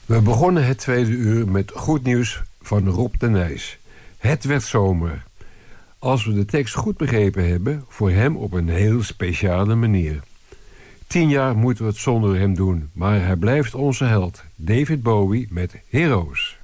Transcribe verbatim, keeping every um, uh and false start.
We begonnen het tweede uur met goed nieuws van Rob de Nijs. Het werd zomer. Als we de tekst goed begrepen hebben, voor hem op een heel speciale manier. Tien jaar moeten we het zonder hem doen, maar hij blijft onze held. David Bowie met Heroes.